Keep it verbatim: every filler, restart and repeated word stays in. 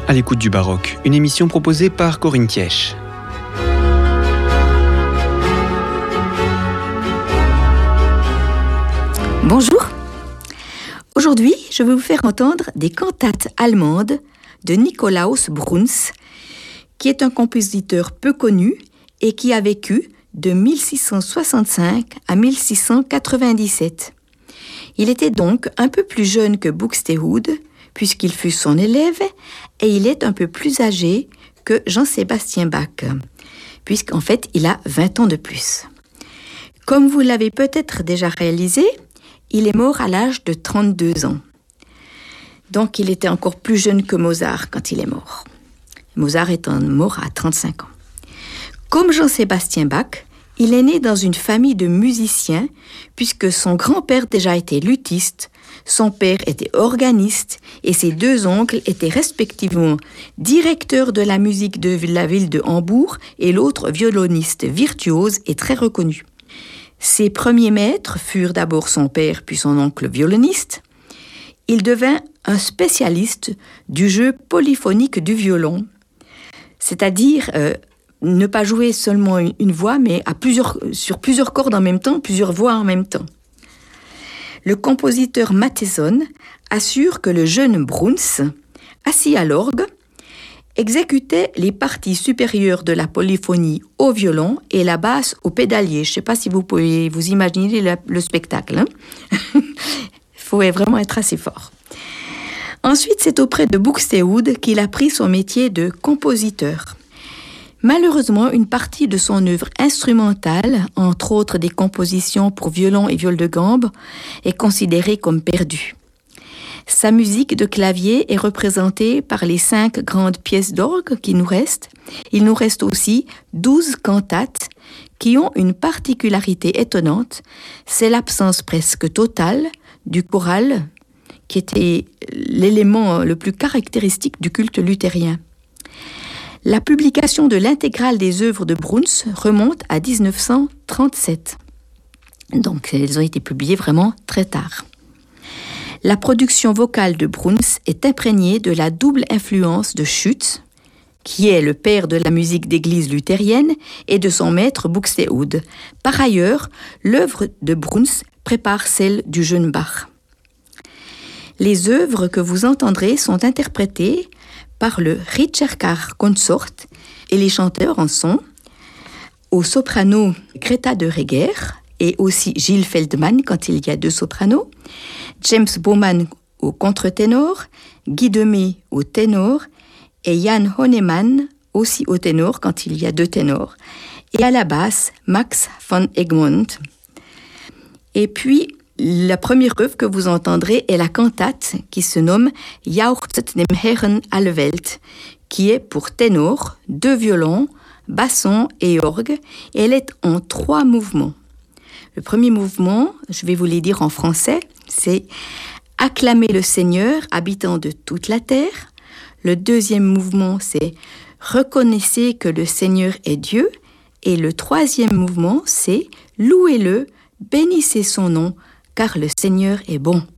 À l'écoute du baroque, une émission proposée par Corinne Thièche. Bonjour. Aujourd'hui, je vais vous faire entendre des cantates allemandes de Nikolaus Bruns, qui est un compositeur peu connu et qui a vécu de mille six cent soixante-cinq à mille six cent quatre-vingt-dix-sept. Il était donc un peu plus jeune que Buxtehude, puisqu'il fut son élève, et il est un peu plus âgé que Jean-Sébastien Bach, puisqu'en fait, il a vingt ans de plus. Comme vous l'avez peut-être déjà réalisé, il est mort à l'âge de trente-deux ans. Donc, il était encore plus jeune que Mozart quand il est mort. Mozart étant mort à trente-cinq ans. Comme Jean-Sébastien Bach, il est né dans une famille de musiciens, puisque son grand-père déjà était luthiste, son père était organiste et ses deux oncles étaient respectivement directeurs de la musique de la ville de Hambourg et l'autre violoniste virtuose et très reconnu. Ses premiers maîtres furent d'abord son père puis son oncle violoniste. Il devint un spécialiste du jeu polyphonique du violon, c'est-à-dire euh, ne pas jouer seulement une, une voix, mais à plusieurs, sur plusieurs cordes en même temps, plusieurs voix en même temps. Le compositeur Matheson assure que le jeune Bruns, assis à l'orgue, exécutait les parties supérieures de la polyphonie au violon et la basse au pédalier. Je ne sais pas si vous pouvez vous imaginer le, le spectacle. Hein. Il faut vraiment être assez fort. Ensuite, c'est auprès de Buxtehude qu'il a pris son métier de compositeur. Malheureusement, une partie de son œuvre instrumentale, entre autres des compositions pour violon et viole de gambe, est considérée comme perdue. Sa musique de clavier est représentée par les cinq grandes pièces d'orgue qui nous restent. Il nous reste aussi douze cantates qui ont une particularité étonnante, c'est l'absence presque totale du choral, qui était l'élément le plus caractéristique du culte luthérien. La publication de l'intégrale des œuvres de Bruns remonte à dix-neuf cent trente-sept. Donc, elles ont été publiées vraiment très tard. La production vocale de Bruns est imprégnée de la double influence de Schütz, qui est le père de la musique d'église luthérienne, et de son maître Buxtehude. Par ailleurs, l'œuvre de Bruns prépare celle du jeune Bach. Les œuvres que vous entendrez sont interprétées par le Ricercar Consort et les chanteurs en sont au soprano Greta de Reger et aussi Gilles Feldman quand il y a deux sopranos, James Bauman au contre-ténor, Guy Demey au ténor et Jan Honnemann aussi au ténor quand il y a deux ténors et à la basse Max von Egmont. Et puis la première œuvre que vous entendrez est la cantate qui se nomme Jauchzet dem Herrn alle Welt, qui est pour ténor, deux violons, basson et orgue, et elle est en trois mouvements. Le premier mouvement, je vais vous les dire en français, c'est « Acclamez le Seigneur, habitant de toute la terre ». Le deuxième mouvement, c'est « Reconnaissez que le Seigneur est Dieu ». Et le troisième mouvement, c'est « Louez-le, bénissez son nom ». Car le Seigneur est bon.